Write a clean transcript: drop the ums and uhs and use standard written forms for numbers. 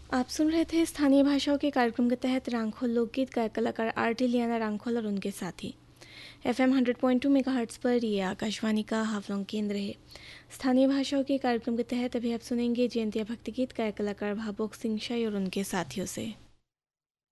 आप सुन रहे थे स्थानीय भाषाओं के कार्यक्रम के तहत रांखोल लोकगीत गायक कलाकार आरटी लियाना रांखोल और उनके साथी। FM 100.2 मेगाहर्ट्ज़ पर ये आकाशवाणी का हाफलॉन्ग केंद्र है। स्थानीय भाषाओं के कार्यक्रम के तहत अभी आप सुनेंगे जयंतिया भक्ति गीत गायक कलाकार भाबोक सिंह शाही और उनके साथियों से।